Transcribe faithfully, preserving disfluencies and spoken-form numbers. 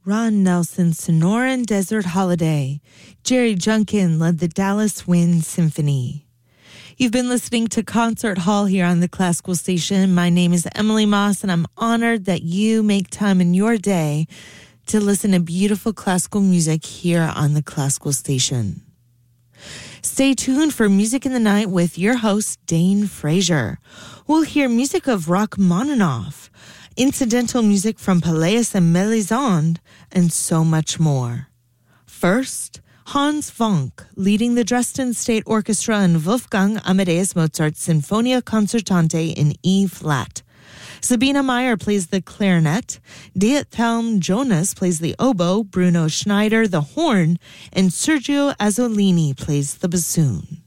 Ron Nelson's Sonoran Desert Holiday. Jerry Junkin led the Dallas Wind Symphony. You've been listening to Concert Hall here on the Classical Station. My name is Emily Moss, and I'm honored that you make time in your day to listen to beautiful classical music here on the Classical Station. Stay tuned for Music in the Night with your host, Dane Frazier. We'll hear music of Rachmaninoff, incidental music from Pelléas and Melisande, and so much more. First, Hans Vonk, leading the Dresden State Orchestra and Wolfgang Amadeus Mozart's Sinfonia Concertante in E-flat. Sabina Meyer plays the clarinet, Diethelm Jonas plays the oboe, Bruno Schneider the horn, and Sergio Azzolini plays the bassoon.